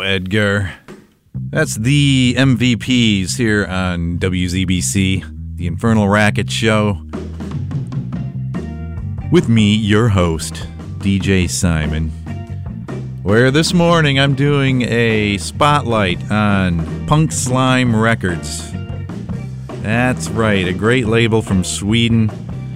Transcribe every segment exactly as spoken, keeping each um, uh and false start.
Edgar. That's the M V Ps here on W Z B C, the Infernal Racket Show. With me, your host, D J Simon. Where this morning I'm doing a spotlight on Punk Slime Records. That's right, a great label from Sweden.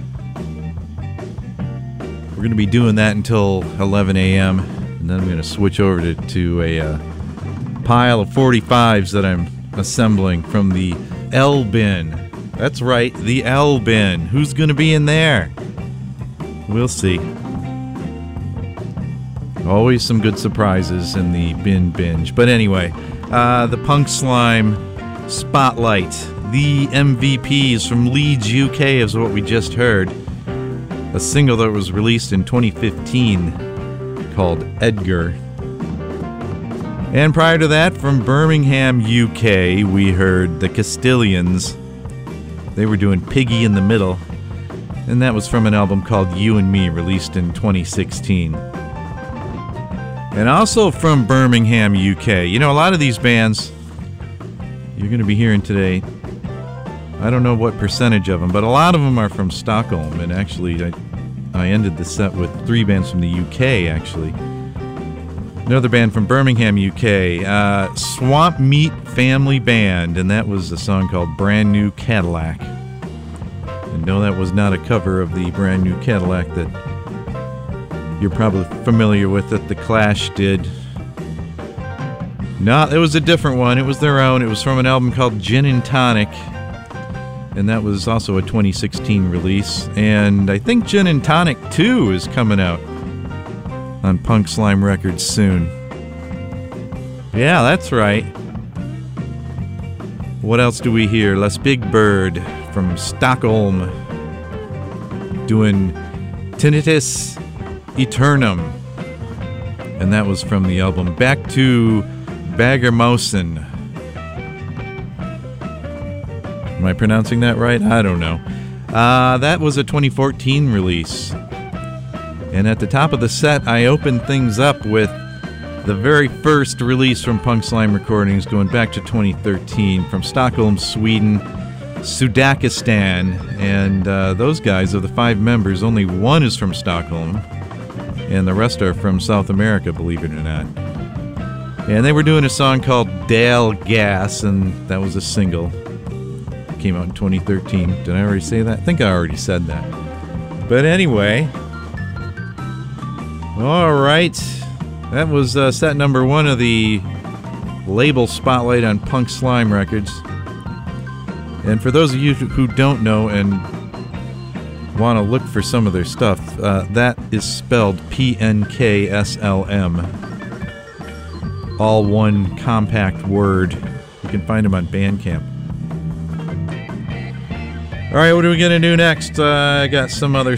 We're going to be doing that until eleven a.m. and then I'm going to switch over to, to a uh, pile of forty-fives that I'm assembling from the L bin. That's right, the L bin. Who's going to be in there? We'll see. Always some good surprises in the bin binge. But anyway, uh, the Punk Slime Spotlight. The M V Ps from Leeds, U K is what we just heard. A single that was released in twenty fifteen called Edgar. And prior to that, from Birmingham, U K, we heard the Castilians. They were doing Piggy in the Middle. And that was from an album called You and Me, released in twenty sixteen. And also from Birmingham, U K. You know, a lot of these bands you're going to be hearing today, I don't know what percentage of them, but a lot of them are from Stockholm. And actually, I, I ended the set with three bands from the U K, actually. Another band from Birmingham, U K, uh, Swamp Meat Family Band, and that was a song called Brand New Cadillac. And no, that was not a cover of the Brand New Cadillac that you're probably familiar with that The Clash did. No, it was a different one. It was their own. It was from an album called Gin and Tonic. And that was also a twenty sixteen release. And I think Gin and Tonic two is coming out on Punk Slime Records soon. Yeah, that's right. What else do we hear? Les Big Bird from Stockholm doing Tinnitus Eternum. And that was from the album Back to Bagermosen. Am I pronouncing that right? I don't know. Uh, that was a twenty fourteen release. And at the top of the set, I opened things up with the very first release from Punk Slime Recordings going back to twenty thirteen from Stockholm, Sweden, Sudakistan. And uh, those guys, of the five members, only one is from Stockholm. And the rest are from South America, believe it or not. And they were doing a song called Dale Gas, and that was a single. Came out in twenty thirteen. Did I already say that? I think I already said that. But anyway, all right. That was uh, set number one of the label spotlight on Punk Slime Records. And for those of you who don't know and want to look for some of their stuff, uh, that is spelled P N K S L M. All one compact word. You can find them on Bandcamp. All right, what are we going to do next? Uh, I got some other